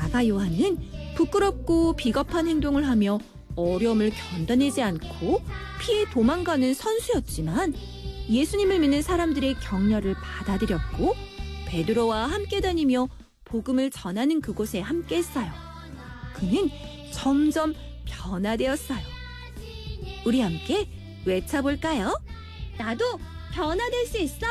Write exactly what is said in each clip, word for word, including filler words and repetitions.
마가 요한은 부끄럽고 비겁한 행동을 하며 어려움을 견뎌내지 않고 피해 도망가는 선수였지만 예수님을 믿는 사람들의 격려를 받아들였고 베드로와 함께 다니며 복음을 전하는 그곳에 함께 했어요. 그는 점점 변화되었어요. 우리 함께 외쳐볼까요? 나도 변화될 수 있어!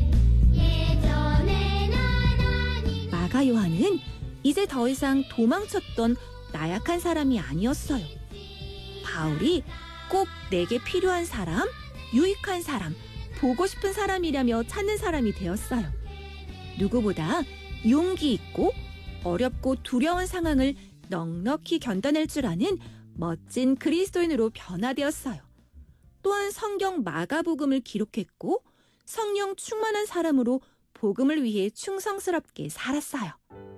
마가 요한은 이제 더 이상 도망쳤던 나약한 사람이 아니었어요. 바울이 꼭 내게 필요한 사람, 유익한 사람, 보고 싶은 사람이라며 찾는 사람이 되었어요. 누구보다 용기 있고 어렵고 두려운 상황을 넉넉히 견뎌낼 줄 아는 멋진 그리스도인으로 변화되었어요. 또한 성경 마가복음을 기록했고 성령 충만한 사람으로 복음을 위해 충성스럽게 살았어요.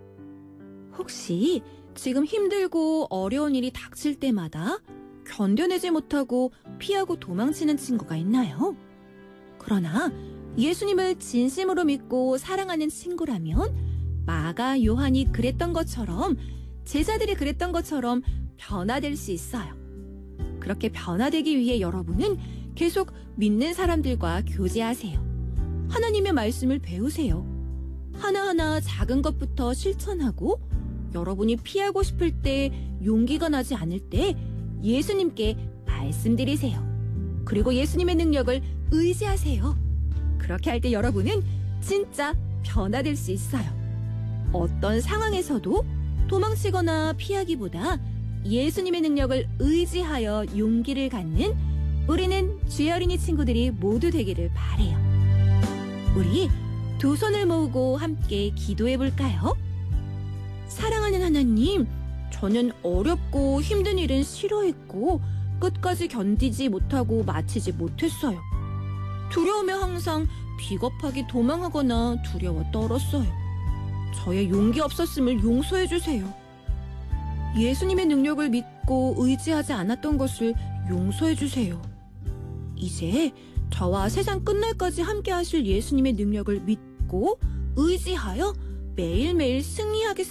혹시 지금 힘들고 어려운 일이 닥칠 때마다 견뎌내지 못하고 피하고 도망치는 친구가 있나요? 그러나 예수님을 진심으로 믿고 사랑하는 친구라면 마가 요한이 그랬던 것처럼 제자들이 그랬던 것처럼 변화될 수 있어요. 그렇게 변화되기 위해 여러분은 계속 믿는 사람들과 교제하세요. 하나님의 말씀을 배우세요. 하나하나 작은 것부터 실천하고 여러분이 피하고 싶을 때 용기가 나지 않을 때 예수님께 말씀드리세요. 그리고 예수님의 능력을 의지하세요. 그렇게 할 때 여러분은 진짜 변화될 수 있어요. 어떤 상황에서도 도망치거나 피하기보다 예수님의 능력을 의지하여 용기를 갖는 우리는 주의 어린이 친구들이 모두 되기를 바래요. 우리 두 손을 모으고 함께 기도해 볼까요? 사랑하는 하나님, 저는 어렵고 힘든 일은 싫어했고 끝까지 견디지 못하고 마치지 못했어요. 두려우며 항상 비겁하게 도망하거나 두려워 떨었어요. 저의 용기 없었음을 용서해 주세요. 예수님의 능력을 믿고 의지하지 않았던 것을 용서해 주세요. 이제 저와 세상 끝날까지 함께 하실 예수님의 능력을 믿고 의지하여 매일매일 승리하겠습니다.